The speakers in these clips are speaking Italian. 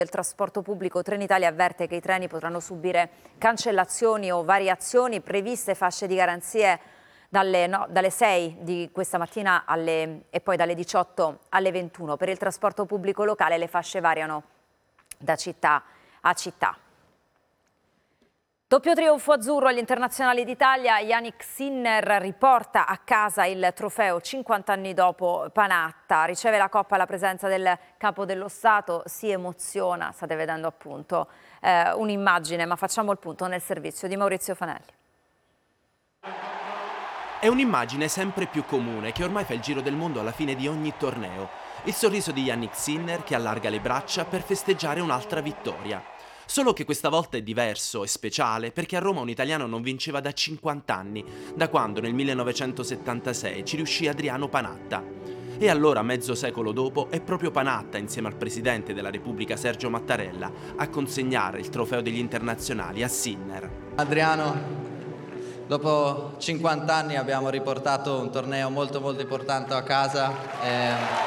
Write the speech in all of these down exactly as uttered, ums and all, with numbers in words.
Il trasporto pubblico Trenitalia avverte che i treni potranno subire cancellazioni o variazioni, previste fasce di garanzie dalle, no, dalle sei di questa mattina alle, e poi dalle diciotto alle ventuno. Per il trasporto pubblico locale le fasce variano da città a città. Doppio trionfo azzurro agli internazionali d'Italia, Yannick Sinner riporta a casa il trofeo cinquanta anni dopo Panatta, riceve la coppa alla presenza del capo dello Stato, si emoziona, state vedendo appunto eh, un'immagine, ma facciamo il punto nel servizio di Maurizio Fanelli. È un'immagine sempre più comune che ormai fa il giro del mondo alla fine di ogni torneo, il sorriso di Yannick Sinner che allarga le braccia per festeggiare un'altra vittoria. Solo che questa volta è diverso e speciale perché a Roma un italiano non vinceva da cinquanta anni, da quando nel millenovecentosettantasei ci riuscì Adriano Panatta. E allora, mezzo secolo dopo, è proprio Panatta, insieme al presidente della Repubblica Sergio Mattarella, a consegnare il trofeo degli internazionali a Sinner. Adriano, dopo cinquanta anni abbiamo riportato un torneo molto molto importante a casa. E...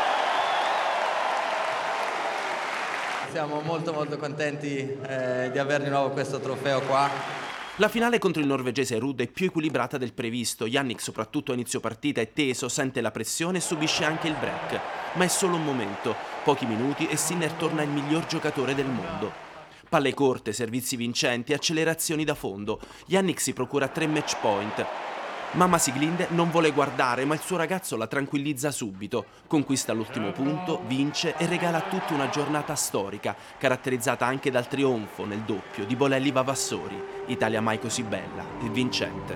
Siamo molto molto contenti eh, di avere di nuovo questo trofeo qua. La finale contro il norvegese Ruud è più equilibrata del previsto. Yannick, soprattutto a inizio partita, è teso, sente la pressione e subisce anche il break. Ma è solo un momento, pochi minuti e Sinner torna il miglior giocatore del mondo. Palle corte, servizi vincenti, accelerazioni da fondo. Yannick si procura tre match point. Mamma Siglinde non vuole guardare, ma il suo ragazzo la tranquillizza subito. Conquista l'ultimo punto, vince e regala a tutti una giornata storica, caratterizzata anche dal trionfo nel doppio di Bolelli Vavassori. Italia mai così bella e vincente.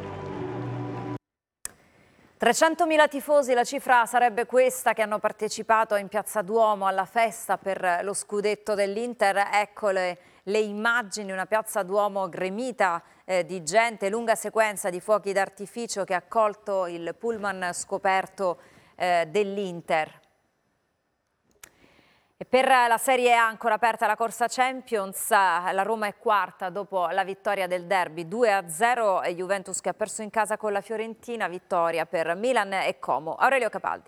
trecentomila tifosi, la cifra sarebbe questa, che hanno partecipato in Piazza Duomo alla festa per lo scudetto dell'Inter. Eccole le immagini, una Piazza Duomo gremita eh, di gente, lunga sequenza di fuochi d'artificio che ha accolto il pullman scoperto eh, dell'Inter. E per la Serie A ancora aperta la corsa Champions, la Roma è quarta dopo la vittoria del derby due a zero e Juventus che ha perso in casa con la Fiorentina, vittoria per Milan e Como. Aurelio Capaldi.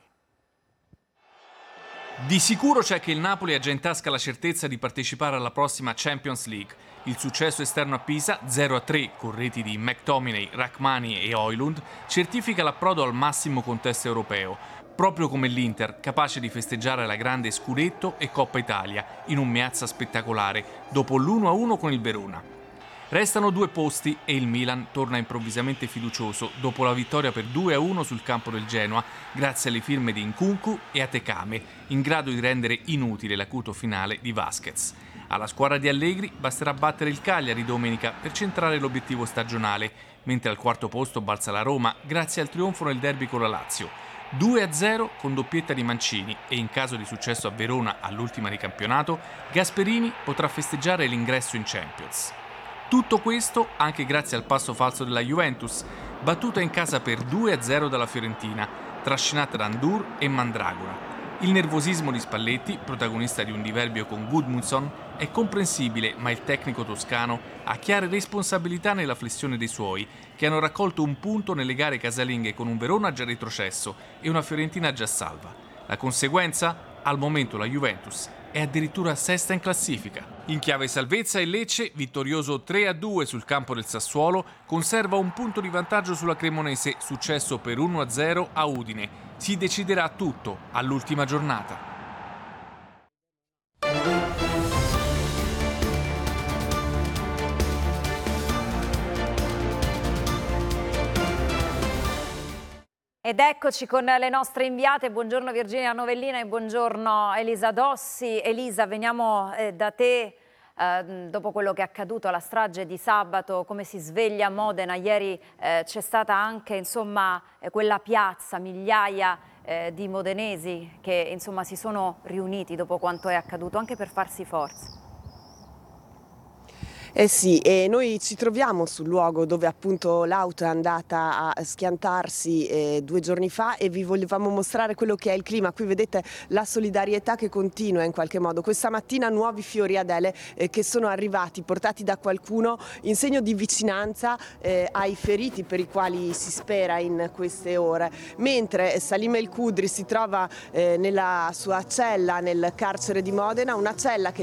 Di sicuro c'è che il Napoli ha già in tasca la certezza di partecipare alla prossima Champions League. Il successo esterno a Pisa, zero a tre, con reti di McTominay, Rachmani e Højlund, certifica l'approdo al massimo contesto europeo, proprio come l'Inter, capace di festeggiare la grande scudetto e Coppa Italia in un Meazza spettacolare, dopo l'uno a uno con il Verona. Restano due posti e il Milan torna improvvisamente fiducioso dopo la vittoria per due a uno sul campo del Genoa, grazie alle firme di Nkunku e Atekame, in grado di rendere inutile l'acuto finale di Vasquez. Alla squadra di Allegri basterà battere il Cagliari domenica per centrare l'obiettivo stagionale, mentre al quarto posto balza la Roma grazie al trionfo nel derby con la Lazio. due a zero con doppietta di Mancini e in caso di successo a Verona all'ultima di campionato, Gasperini potrà festeggiare l'ingresso in Champions. Tutto questo anche grazie al passo falso della Juventus, battuta in casa per due a zero dalla Fiorentina, trascinata da Ndur e Mandragora. Il nervosismo di Spalletti, protagonista di un diverbio con Gudmundsson, è comprensibile, ma il tecnico toscano ha chiare responsabilità nella flessione dei suoi, che hanno raccolto un punto nelle gare casalinghe con un Verona già retrocesso e una Fiorentina già salva. La conseguenza? Al momento la Juventus è addirittura sesta in classifica. In chiave salvezza il Lecce, vittorioso tre a due sul campo del Sassuolo, conserva un punto di vantaggio sulla Cremonese, successo per uno a zero a Udine. Si deciderà tutto all'ultima giornata. Ed eccoci con le nostre inviate, buongiorno Virginia Novellina e buongiorno Elisa Dossi. Elisa, veniamo eh, da te eh, dopo quello che è accaduto alla strage di sabato, come si sveglia a Modena. Ieri eh, c'è stata anche insomma, eh, quella piazza, migliaia eh, di modenesi che insomma, si sono riuniti dopo quanto è accaduto, anche per farsi forza. Eh sì, e noi ci troviamo sul luogo dove appunto l'auto è andata a schiantarsi eh, due giorni fa e vi volevamo mostrare quello che è il clima. Qui vedete la solidarietà che continua in qualche modo. Questa mattina nuovi fiori, Adele, eh, che sono arrivati, portati da qualcuno in segno di vicinanza eh, ai feriti per i quali si spera in queste ore. Mentre Salim El Khudri si trova eh, nella sua cella nel carcere di Modena, una cella che